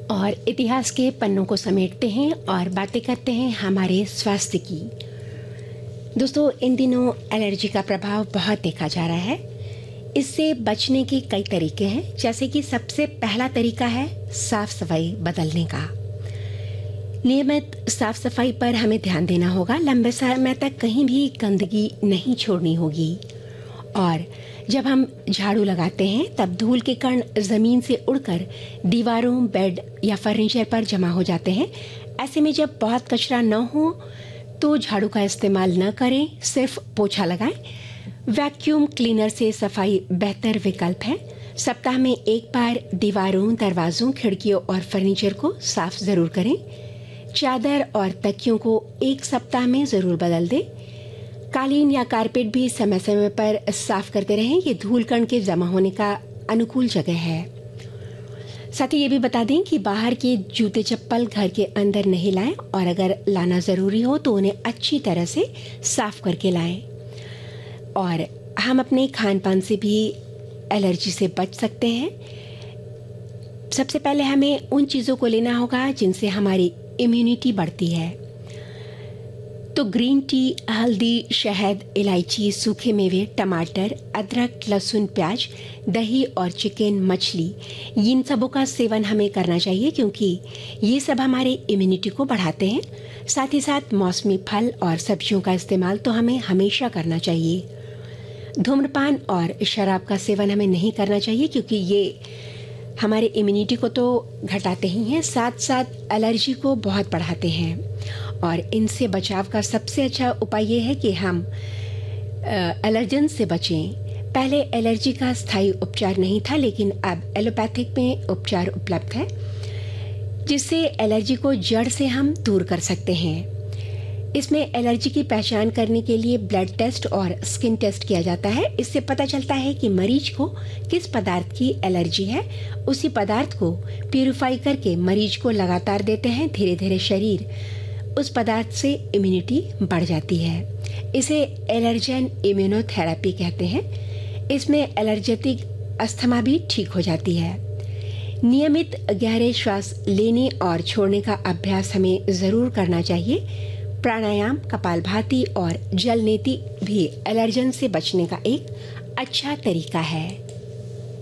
और इतिहास के पन्नों को समेटते हैं और बातें करते हैं हमारे स्वास्थ्य की। दोस्तों, इन दिनों एलर्जी का प्रभाव बहुत देखा जा रहा है। इससे बचने के कई तरीके हैं, जैसे कि सबसे पहला तरीका है साफ सफाई बदलने का। नियमित साफ सफाई पर हमें ध्यान देना होगा। लंबे समय तक कहीं भी गंदगी नहीं छोड़नी होगी। और जब हम झाड़ू लगाते हैं तब धूल के कण जमीन से उड़कर दीवारों, बेड या फर्नीचर पर जमा हो जाते हैं। ऐसे में जब बहुत कचरा न हो तो झाड़ू का इस्तेमाल न करें, सिर्फ पोछा लगाएं। वैक्यूम क्लीनर से सफाई बेहतर विकल्प है। सप्ताह में एक बार दीवारों, दरवाजों, खिड़कियों और फर्नीचर को साफ जरूर करें। चादर और तकियों को एक सप्ताह में जरूर बदल दें। कालीन या कारपेट भी समय समय पर साफ करते रहें। ये धूल कण के जमा होने का अनुकूल जगह है। साथ ही ये भी बता दें कि बाहर के जूते चप्पल घर के अंदर नहीं लाएं और अगर लाना जरूरी हो तो उन्हें अच्छी तरह से साफ करके लाएं। और हम अपने खान पान से भी एलर्जी से बच सकते हैं। सबसे पहले हमें उन चीज़ों को लेना होगा जिनसे हमारी इम्यूनिटी बढ़ती है। तो ग्रीन टी, हल्दी, शहद, इलायची, सूखे मेवे, टमाटर, अदरक, लहसुन, प्याज, दही और चिकन, मछली, इन सबों का सेवन हमें करना चाहिए क्योंकि ये सब हमारे इम्यूनिटी को बढ़ाते हैं। साथ ही साथ मौसमी फल और सब्जियों का इस्तेमाल तो हमें हमेशा करना चाहिए। धूम्रपान और शराब का सेवन हमें नहीं करना चाहिए क्योंकि ये हमारे इम्यूनिटी को तो घटाते ही हैं, साथ साथ एलर्जी को बहुत बढ़ाते हैं। और इनसे बचाव का सबसे अच्छा उपाय ये है कि हम एलर्जन से बचें। पहले एलर्जी का स्थायी उपचार नहीं था, लेकिन अब एलोपैथिक में उपचार उपलब्ध है जिससे एलर्जी को जड़ से हम दूर कर सकते हैं। इसमें एलर्जी की पहचान करने के लिए ब्लड टेस्ट और स्किन टेस्ट किया जाता है। इससे पता चलता है कि मरीज को किस पदार्थ की एलर्जी है। उसी पदार्थ को प्यूरिफाई करके मरीज को लगातार देते हैं। धीरे धीरे शरीर उस पदार्थ से इम्यूनिटी बढ़ जाती है। इसे एलर्जन इम्यूनोथेरेपी कहते हैं। इसमें एलर्जेटिक अस्थमा भी ठीक हो जाती है। नियमित गहरे श्वास लेने और छोड़ने का अभ्यास हमें जरूर करना चाहिए। प्राणायाम, कपालभाति और जल नीति भी एलर्जन से बचने का एक अच्छा तरीका है।